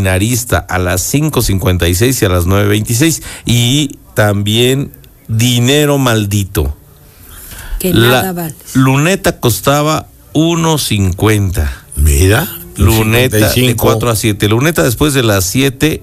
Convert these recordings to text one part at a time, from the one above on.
Seminarista a las 5:56 y a las 9:26. Y también Dinero Maldito. Que nada vale. Luneta costaba 1.50. Mira. Luneta 55. de 4 a 7. Luneta después de las 7,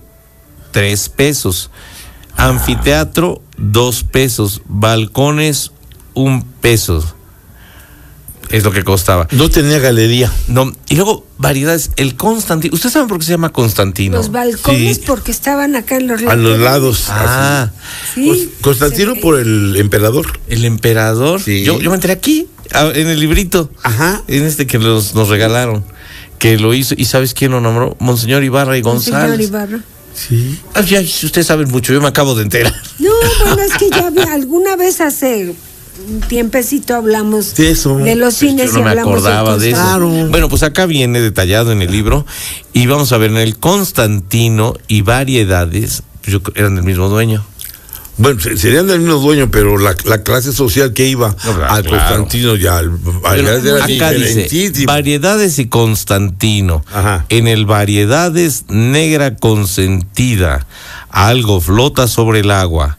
3 pesos. Anfiteatro, 2 pesos. Balcones, 1 peso. Es lo que costaba. No tenía galería. No, y luego variedades. El Constantino. ¿Ustedes saben por qué se llama Constantino? Los balcones, Sí. porque estaban acá en los A los lados. Ah, Sí. Constantino por el emperador. el emperador. Sí. Yo me enteré aquí, en el librito. Ajá. En que nos regalaron. Que lo hizo. ¿Y sabes quién lo nombró? Monseñor Ibarra y González. Señor Ibarra. Sí. Ah, ya, ustedes saben mucho, yo me acabo de enterar. No, bueno, es que ya alguna vez hace un tiempecito hablamos De eso. de los cines Yo no y me hablamos acordaba de eso. Claro. Bueno, pues acá viene detallado en el libro. Y vamos a ver, en el Constantino y Variedades, eran del mismo dueño. Bueno, serían del mismo dueño, pero la clase social que iba al claro. Constantino y al Pero era acá dice diferentísimo. Variedades y Constantino. Ajá. En el Variedades, negra consentida, algo flota sobre el agua.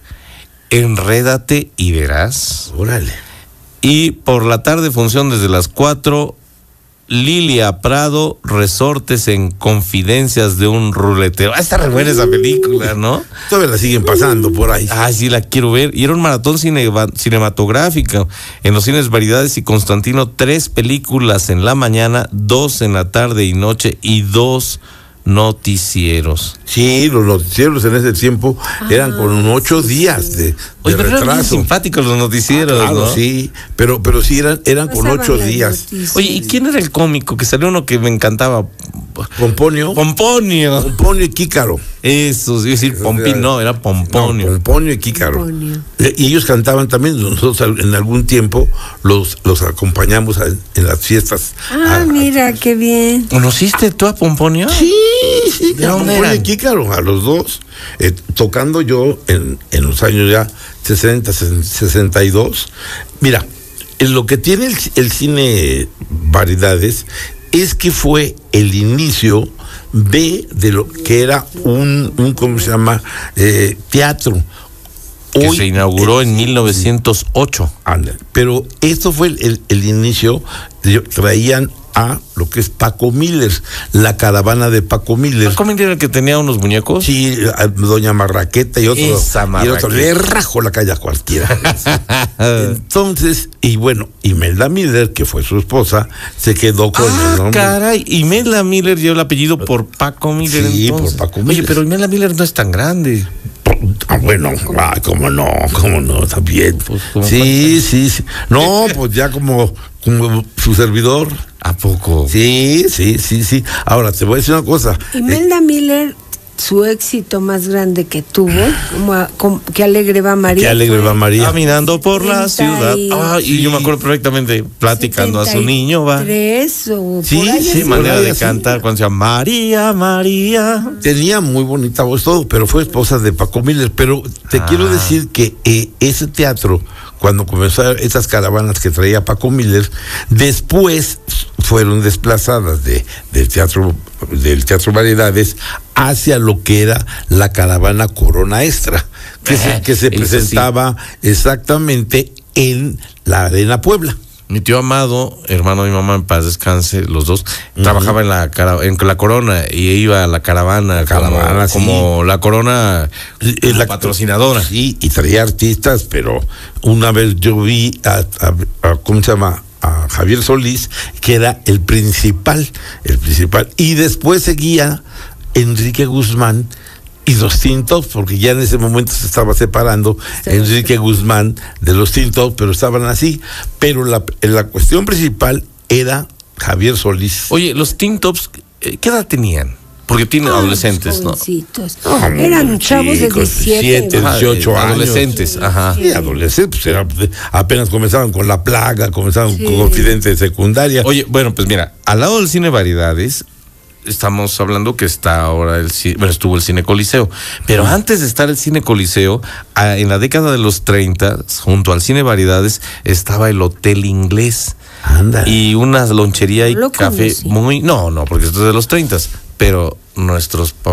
Enrédate y verás. Órale. Y por la tarde, función desde las 4, Lilia Prado, resortes en Confidencias de un ruletero. Ah, está re buena esa película, ¿no? Todavía la siguen pasando por ahí. Ah, sí, la quiero ver. Y era un maratón cinematográfico. En los cines Variedades y Constantino, 3 películas en la mañana, 2 en la tarde y noche y 2 noticieros. Sí, los noticieros en ese tiempo eran con 8 días de Oye, pero eran bien retraso. simpáticos los noticieros, Claro, ¿no? sí, pero sí eran con Pasaban 8 las días. noticias. Oye, ¿y quién era el cómico? Que salió uno que me encantaba. Pomponio Pomponio. y Kícaro. Eso, iba a decir Pompín, no, era Pomponio. No, Pomponio y Kícaro. Pomponio. Y ellos cantaban también. Nosotros en algún tiempo los acompañamos en las fiestas. Mira, qué bien. ¿Conociste tú a Pomponio? Sí, ¿De dónde Pomponio eran? y Kícaro, a los dos. Tocando yo en los años ya 60, 62. Mira, lo que tiene el cine Variedades es que fue el inicio de lo que era un ¿cómo se llama? Teatro. Que se inauguró en 1908. Pero esto fue el inicio. Traían a lo que es Paco Miller, la caravana de Paco Miller. ¿Paco Miller era el que tenía unos muñecos? Sí, a Doña Marraqueta y otro. Esa Y el otro Marraqueta. le rajó la calle a cualquiera. Entonces, y bueno, Imelda Miller, que fue su esposa, se quedó con el nombre. Caray, Imelda Miller dio el apellido por Paco Miller. Sí, entonces. por Paco Oye, Miller. pero Imelda Miller no es tan grande. Bueno, cómo no, también. Pues, ¿cómo Sí. No, pues ya como su servidor. ¿A poco? Sí. Ahora, te voy a decir una cosa. Imelda Miller, su éxito más grande que tuvo, como Qué alegre va María. Qué alegre va María. Caminando por la 70 ciudad. Y yo me acuerdo perfectamente, platicando a su niño, va. 73 o Sí, por ahí sí, así. Manera de así. cantar cuando decía María, María. Tenía muy bonita voz todo, pero fue esposa de Paco Miller. Pero te quiero decir que ese teatro, cuando comenzó esas caravanas que traía Paco Miller, después fueron desplazadas del teatro Variedades hacia lo que era la caravana Corona Extra, que se eso presentaba exactamente en la Arena Puebla. Mi tío Amado, hermano de mi mamá, en paz descanse, los dos, trabajaba en la Corona y iba a la caravana, como la Corona la patrocinadora. Sí, y traía artistas, pero una vez yo vi a ¿cómo se llama? A Javier Solís, que era el principal, y después seguía Enrique Guzmán y los Teen Tops, porque ya en ese momento se estaba separando Enrique Guzmán de los Teen Tops, pero estaban así. Pero la cuestión principal era Javier Solís. Oye, los Teen Tops, ¿qué edad tenían? Porque tienen adolescentes, ¿no? Eran chavos de 17, 18 años. Adolescentes, ajá. Y adolescentes, pues apenas comenzaban con La Plaga, comenzaban con Confidente de Secundaria. Oye, bueno, pues mira, al lado del cine Variedades, estamos hablando que está ahora estuvo el Cine Coliseo, pero antes de estar el Cine Coliseo, en la década de los 30, junto al Cine Variedades, estaba el Hotel Inglés. Anda. Y una lonchería y Lo café conocí. muy... No, porque esto es de los 30, pero nuestros